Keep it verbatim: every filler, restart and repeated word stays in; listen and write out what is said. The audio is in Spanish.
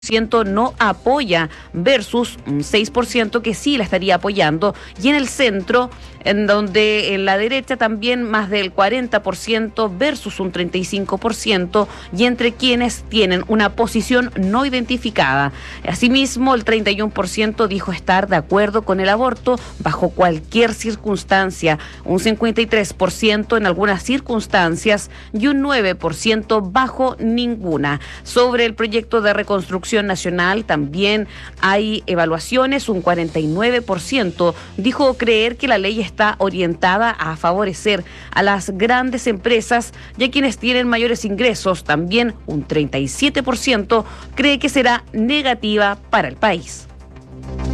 no apoya versus un seis por ciento que sí la estaría apoyando, y en el centro, en donde en la derecha también más del cuarenta por ciento versus un treinta y cinco por ciento, y entre quienes tienen una posición no identificada. Asimismo, el treinta y uno por ciento dijo estar de acuerdo con el aborto bajo cualquier circunstancia, un cincuenta y tres por ciento en algunas circunstancias y un nueve por ciento bajo ninguna. Sobre el proyecto de reconstrucción nacional también hay evaluaciones. Un cuarenta y nueve por ciento dijo creer que la ley está orientada a favorecer a las grandes empresas y a quienes tienen mayores ingresos. También un treinta y siete por ciento cree que será negativa para el país.